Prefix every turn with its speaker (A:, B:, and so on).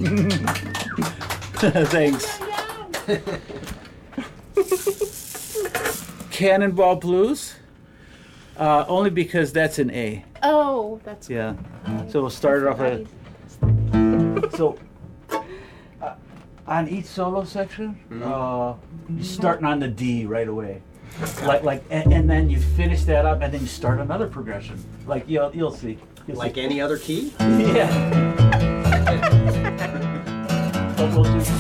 A: Thanks. Cannonball Blues, only because that's an A.
B: Oh, that's
A: Yeah. So we'll start it off with. So on each solo section, you're starting on the D right away. And then you finish that up, and then you start another progression. Like you'll see.
C: Like any other key?
A: Yeah. But we'll do